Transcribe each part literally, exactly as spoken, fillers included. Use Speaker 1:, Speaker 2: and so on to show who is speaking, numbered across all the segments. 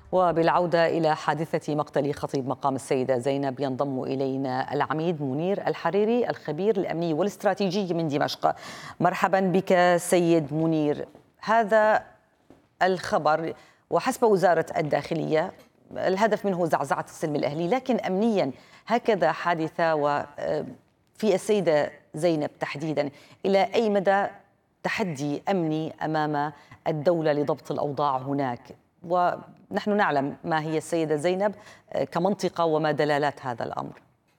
Speaker 1: وبالعودة إلى حادثة مقتل خطيب مقام السيدة زينب ينضم إلينا العميد منير الحريري الخبير الأمني والاستراتيجي من دمشق. مرحبا بك سيد منير. هذا الخبر وحسب وزارة الداخلية الهدف منه زعزعة السلم الأهلي، لكن أمنيا هكذا حادثة وفي السيدة زينب تحديدا، إلى أي مدى تحدي أمني أمام الدولة لضبط الأوضاع هناك؟ ونحن نعلم ما هي السيدة زينب كمنطقة وما دلالات هذا الأمر.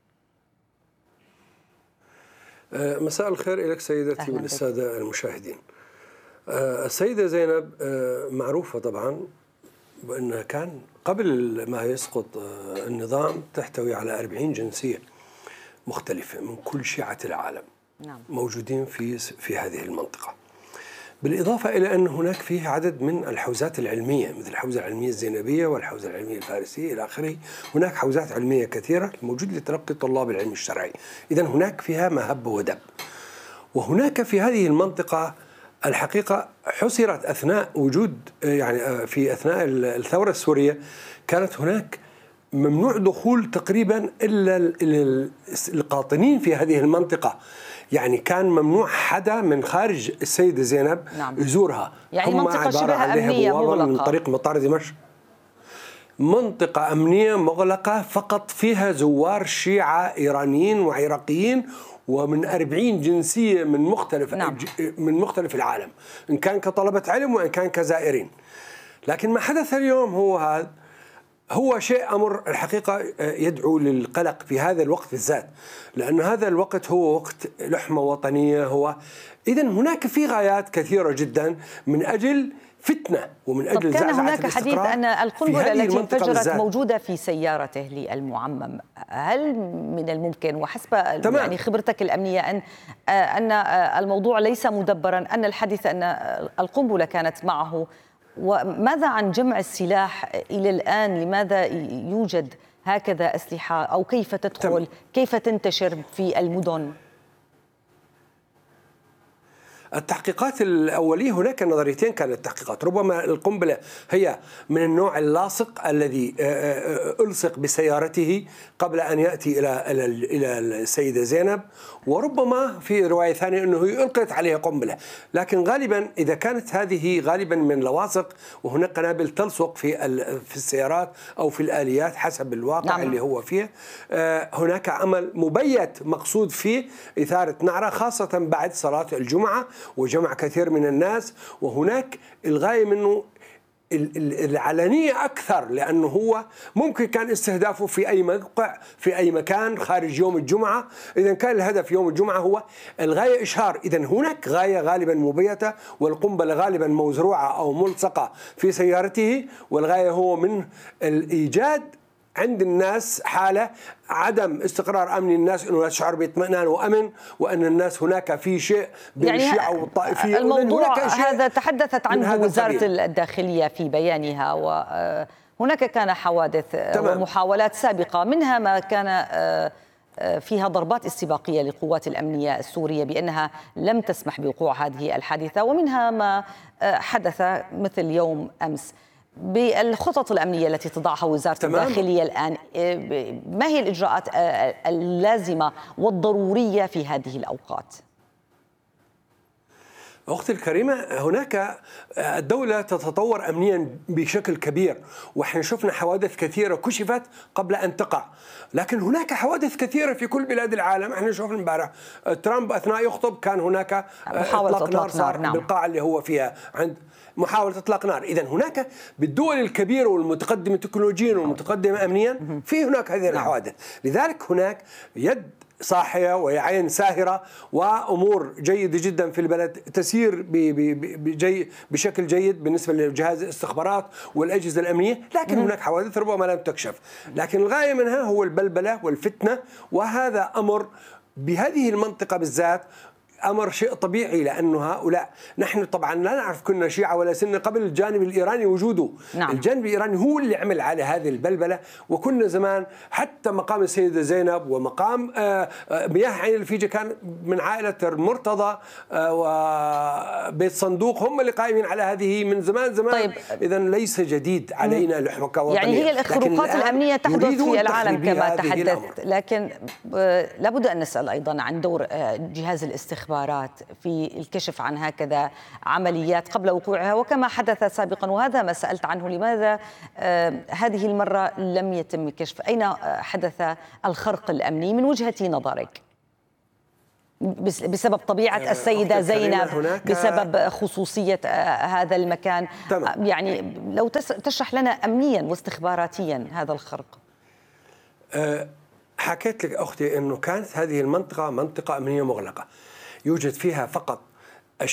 Speaker 2: مساء الخير لك سيدتي والسادة المشاهدين. السيدة زينب معروفة طبعا بأنها كان قبل ما يسقط النظام تحتوي على أربعين جنسية مختلفة من كل شيعة العالم. نعم. موجودين في في هذه المنطقة، بالإضافة إلى أن هناك فيه عدد من الحوزات العلمية مثل الحوزة العلمية الزينبية والحوزة العلمية الفارسية إلى آخره. هناك حوزات علمية كثيرة موجودة لتلقي طلاب العلم الشرعي، إذن هناك فيها ما هب ودب. وهناك في هذه المنطقة الحقيقة حصرت أثناء وجود يعني في أثناء الثورة السورية كانت هناك ممنوع دخول تقريبا إلا القاطنين في هذه المنطقة، يعني كان ممنوع حدا من خارج السيدة زينب. نعم. يزورها.
Speaker 1: يعني منطقة شبه أمنية مغلقة
Speaker 2: من طريق مطار دمشق. منطقة أمنية مغلقة فقط فيها زوار شيعة إيرانيين وعراقيين ومن أربعين جنسية من مختلف نعم. من مختلف العالم، إن كان كطلبة علم وإن كان كزائرين. لكن ما حدث اليوم هو هذا هو شيء أمر الحقيقة يدعو للقلق في هذا الوقت بالذات، لأن هذا الوقت هو وقت لحمة وطنية. هو إذن هناك في غايات كثيرة جدا من أجل فتنة ومن أجل
Speaker 1: زعزعة الاستقرار. كان هناك حديث أن القنبلة التي انفجرت موجودة في سيارته للمعمم. هل من الممكن وحسب تمام. يعني خبرتك الأمنية أن أن الموضوع ليس مدبرا، أن الحديث أن القنبلة كانت معه؟ وماذا عن جمع السلاح إلى الآن؟ لماذا يوجد هكذا أسلحة أو كيف تدخل تمام. كيف تنتشر في المدن؟
Speaker 2: التحقيقات الأولية هناك نظريتين كانت التحقيقات. ربما القنبلة هي من النوع اللاصق الذي ألصق بسيارته قبل أن يأتي إلى إلى السيدة زينب، وربما في رواية ثانية أنه ألقيت عليها قنبلة. لكن غالبا إذا كانت هذه غالبا من لواصق، وهناك قنابل تلصق في في السيارات أو في الآليات حسب الواقع نعم. اللي هو فيه. هناك عمل مبيت مقصود فيه إثارة نعرة، خاصة بعد صلاة الجمعة وجمع كثير من الناس. وهناك الغاية منه العلنية أكثر، لأنه هو ممكن كان استهدافه في أي موقع في أي مكان خارج يوم الجمعة. إذا كان الهدف يوم الجمعة هو الغاية إشهار، إذا هناك غاية غالبا مبيتة، والقنبلة غالبا موزروعة أو ملصقة في سيارته، والغاية هو من الإيجاد عند الناس حالة عدم استقرار أمني، الناس أنه تشعر باطمئنان وأمن، وأن الناس هناك في شيء بين يعني الشيعة والطائفية.
Speaker 1: الموضوع هذا تحدثت عنه وزارة الداخلية في بيانها، وهناك كان حوادث تمام. ومحاولات سابقة، منها ما كان فيها ضربات استباقية للقوات الأمنية السورية بأنها لم تسمح بوقوع هذه الحادثة، ومنها ما حدث مثل يوم أمس. بالخطط الأمنية التي تضعها وزارة تمام. الداخلية الآن، ما هي الإجراءات اللازمة والضرورية في هذه الأوقات؟
Speaker 2: أختي الكريمة، هناك الدولة تتطور أمنيا بشكل كبير، وإحنا شفنا حوادث كثيرة كشفت قبل أن تقع، لكن هناك حوادث كثيرة في كل بلاد العالم. إحنا شفنا امبارح ترامب أثناء يخطب كان هناك
Speaker 1: محاولة إطلاق نار صار
Speaker 2: نعم. بالقاعة اللي هو فيها عند محاولة إطلاق نار. إذن هناك بالدول الكبيرة والمتقدمة تكنولوجيا والمتقدمة أمنيا في هناك هذه الحوادث. لذلك هناك يد صاحية وعين ساهرة وأمور جيدة جدا في البلد تسير بجي بشكل جيد بالنسبة لجهاز الاستخبارات والأجهزة الأمنية، لكن هناك حوادث ربما لم تكشف. لكن الغاية منها هو البلبلة والفتنة، وهذا أمر بهذه المنطقة بالذات أمر شيء طبيعي، لأنه هؤلاء نحن طبعا لا نعرف كنا شيعة ولا سنة قبل الجانب الإيراني وجوده.
Speaker 1: نعم.
Speaker 2: الجانب الإيراني هو اللي عمل على هذه البلبلة، وكنا زمان حتى مقام السيدة زينب ومقام مياه عين الفيجة كان من عائلة المرتضى وبيت صندوق، هم اللي قائمين على هذه من زمان زمان.
Speaker 1: طيب.
Speaker 2: إذا ليس جديد علينا لحمك وطنية.
Speaker 1: يعني هي الإخفاقات الأمنية تحدث في العالم كما تحدثت، لكن لابد أن نسأل أيضا عن دور جهاز الاستخبارات في الكشف عن هكذا عمليات قبل وقوعها وكما حدث سابقا، وهذا ما سألت عنه. لماذا هذه المرة لم يتم كشف؟ أين حدث الخرق الأمني من وجهة نظرك؟ بسبب طبيعة السيدة زينب، بسبب خصوصية هذا المكان؟ تمام. يعني لو تشرح لنا أمنيا واستخباراتيا هذا الخرق.
Speaker 2: أه حكيت لك أختي أنه كانت هذه المنطقة منطقة أمنية مغلقة، يوجد فيها فقط